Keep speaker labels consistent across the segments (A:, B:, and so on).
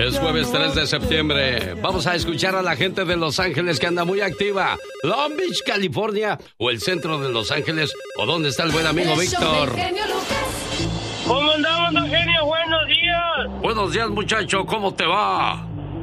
A: Es jueves 3 de septiembre. Vamos a escuchar a la gente de Los Ángeles que anda muy activa. Long Beach, California, o el centro de Los Ángeles, o dónde está el buen amigo Víctor.
B: ¿Cómo andamos, don Genio? Buenos días.
A: Buenos días, muchacho. ¿Cómo te va?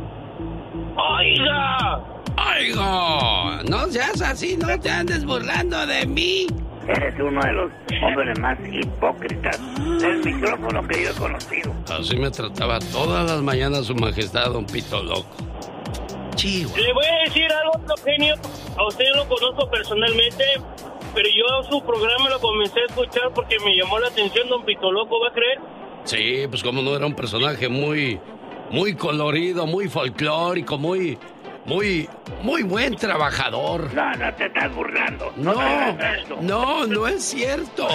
A: Oiga, no seas así, no te andes burlando de mí.
C: Eres uno de los hombres más hipócritas del micrófono que yo he conocido.
A: Así me trataba todas las mañanas su majestad, don Pito Loco. Chihuahua.
B: Le voy a decir algo, don Genio. A usted lo conozco personalmente, pero yo su programa lo comencé a escuchar porque me llamó la atención, don Pito Loco, ¿va a creer?
A: Sí, pues como no, era un personaje muy colorido, muy folclórico, muy buen trabajador.
C: No te estás burlando.
A: No es cierto.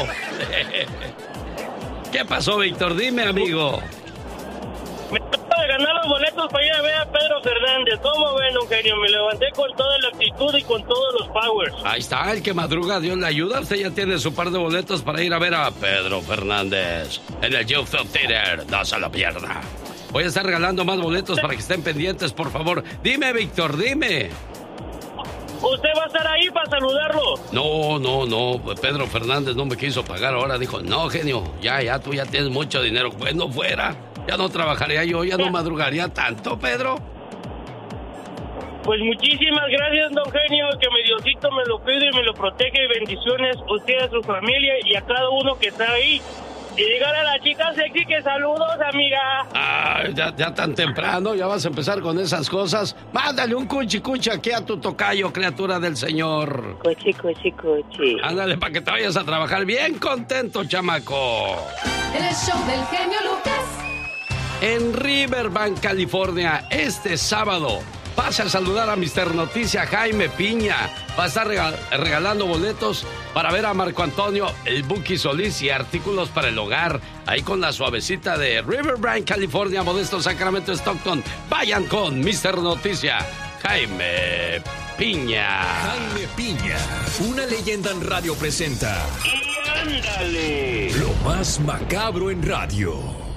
A: ¿Qué pasó, Víctor? Dime, amigo.
B: Me acabo de ganar los boletos para ir a ver a Pedro Fernández. ¿Cómo ven, don Genio? Me levanté con toda la actitud y con todos los powers.
A: Ahí está, el que madruga, Dios le ayuda. Usted ya tiene su par de boletos para ir a ver a Pedro Fernández en el Youth Theater. No se lo pierda. Voy a estar regalando más boletos para que estén pendientes, por favor. Dime, Víctor, dime.
B: ¿Usted va a estar ahí para saludarlo?
A: No. Pedro Fernández no me quiso pagar. Ahora dijo, no, genio, ya, tú ya tienes mucho dinero. Pues no fuera. Ya no trabajaría yo, ya no madrugaría tanto, Pedro.
B: Pues muchísimas gracias, don Genio. Que mi Diosito me lo cuide y me lo protege. Bendiciones a usted, a su familia y a cada uno que está ahí. Y dígale a la chica sexy que saludos, amiga.
A: Ya tan temprano, ya vas a empezar con esas cosas. Mándale un cuchi aquí a tu tocayo, criatura del Señor.
D: Cuchi.
A: Ándale, para que te vayas a trabajar bien contento, chamaco.
E: El show del genio Lucas.
A: En Riverbank, California, este sábado, pase a saludar a Mr. Noticia Jaime Piña. Va a estar regalando boletos para ver a Marco Antonio, el Buki Solís y artículos para el hogar. Ahí con la suavecita de Riverbank, California, Modesto, Sacramento, Stockton. Vayan con Mr. Noticia Jaime Piña.
F: Jaime Piña, una leyenda en radio presenta.
C: ¡Y ándale!
F: Lo más macabro en radio.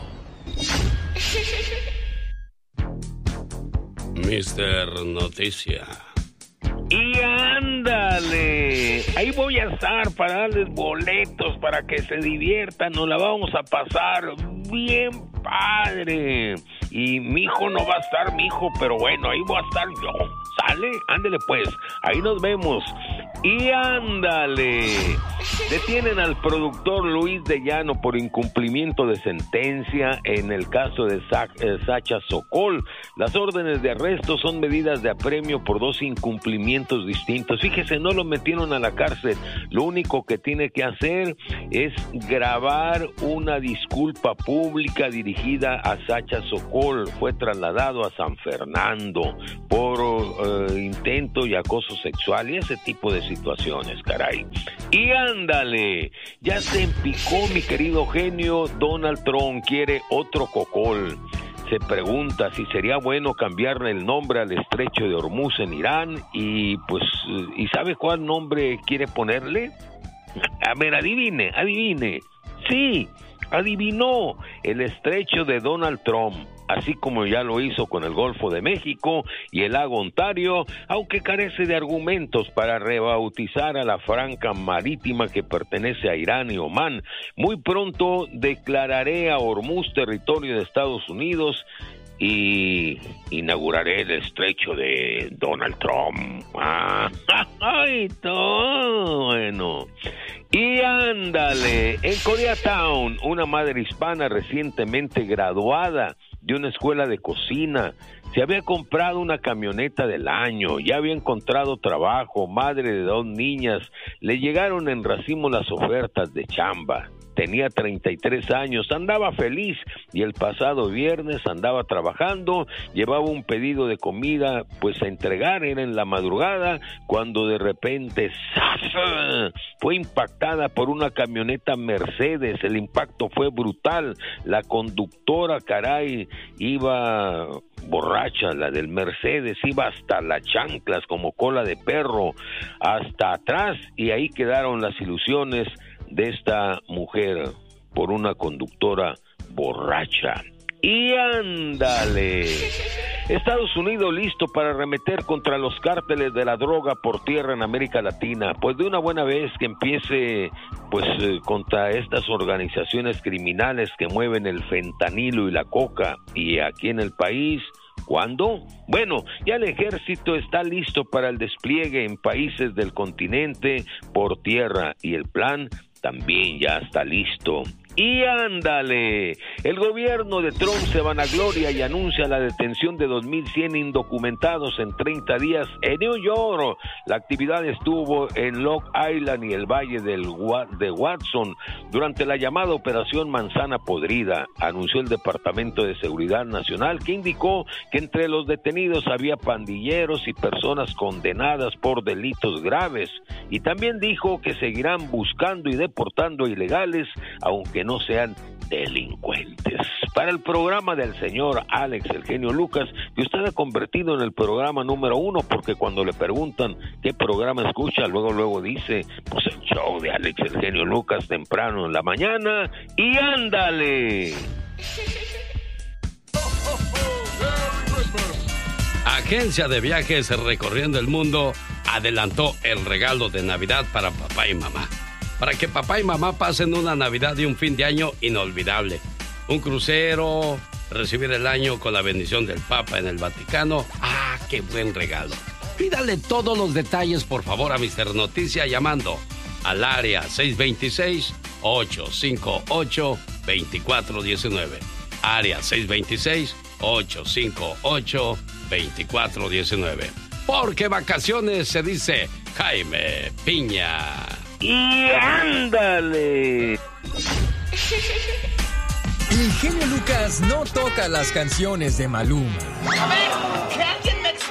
A: Mr. Noticia.
C: ¡Y ándale! Ahí voy a estar para darles boletos para que se diviertan. Nos la vamos a pasar bien padre. Y mi hijo no va a estar, pero bueno, ahí voy a estar yo. ¿Sale? Ándale pues, ahí nos vemos. Y ándale. Detienen al productor Luis de Llano por incumplimiento de sentencia en el caso de Sacha Sokol. Las órdenes de arresto son medidas de apremio por 2 incumplimientos distintos. Fíjese, no lo metieron a la cárcel. Lo único que tiene que hacer es grabar una disculpa pública dirigida a Sacha Sokol. Fue trasladado a San Fernando por intento y acoso sexual y ese tipo de situaciones, caray. Y ándale, ya se empicó mi querido genio. Donald Trump quiere otro cocol. Se pregunta si sería bueno cambiarle el nombre al estrecho de Hormuz en Irán y pues, ¿y sabe cuál nombre quiere ponerle? A ver, adivine. Sí, adivinó, el estrecho de Donald Trump, así como ya lo hizo con el Golfo de México y el lago Ontario, aunque carece de argumentos para rebautizar a la franja marítima que pertenece a Irán y Omán. Muy pronto declararé a Hormuz territorio de Estados Unidos y inauguraré el estrecho de Donald Trump. ¡Ay, todo bueno! Y ándale, en Koreatown, una madre hispana recientemente graduada de una escuela de cocina se había comprado una camioneta del año, ya había encontrado trabajo, madre de 2 niñas, le llegaron en racimo las ofertas de chamba. Tenía 33 años, andaba feliz y el pasado viernes andaba trabajando, llevaba un pedido de comida pues a entregar, era en la madrugada, cuando de repente ¡zaf! Fue impactada por una camioneta Mercedes. El impacto fue brutal, la conductora, caray, iba borracha, la del Mercedes, iba hasta las chanclas como cola de perro, hasta atrás, y ahí quedaron las ilusiones de esta mujer por una conductora borracha. Y ándale. Estados Unidos listo para arremeter contra los cárteles de la droga por tierra en América Latina. Pues de una buena vez que empiece contra estas organizaciones criminales que mueven el fentanilo y la coca. Y aquí en el país, ¿cuándo? Bueno, ya el ejército está listo para el despliegue en países del continente por tierra y el plan también ya está listo. Y ándale, el gobierno de Trump se vanagloria y anuncia la detención de 2,100 indocumentados en 30 días en New York. La actividad estuvo en Long Island y el Valle de Watson durante la llamada Operación Manzana Podrida, anunció el Departamento de Seguridad Nacional, que indicó que entre los detenidos había pandilleros y personas condenadas por delitos graves, y también dijo que seguirán buscando y deportando ilegales, aunque no sean delincuentes. Para el programa del señor Alex, el genio Lucas, que usted ha convertido en el programa número 1, porque cuando le preguntan qué programa escucha, luego dice, pues el show de Alex, el genio Lucas, temprano en la mañana, y ándale.
A: Agencia de Viajes Recorriendo el Mundo adelantó el regalo de Navidad para papá y mamá, para que papá y mamá pasen una Navidad y un fin de año inolvidable. Un crucero, recibir el año con la bendición del Papa en el Vaticano. ¡Ah, qué buen regalo! Pídale todos los detalles, por favor, a Mr. Noticia llamando al área 626-858-2419. Área 626-858-2419. Porque vacaciones se dice Jaime Piña.
C: ¡Y ándale!
F: El genio Lucas no toca las canciones de Maluma.
E: A ver,